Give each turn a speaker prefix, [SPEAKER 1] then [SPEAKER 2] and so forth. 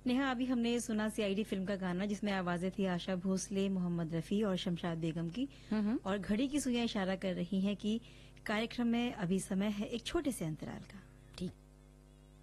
[SPEAKER 1] नेहा, अभी हमने सुना सीआईडी फिल्म का गाना जिसमें आवाजें थी आशा भोसले, मोहम्मद रफी और शमशाद बेगम की। और घड़ी की सुइयां इशारा कर रही हैं कि कार्यक्रम में अभी समय है एक छोटे से अंतराल का।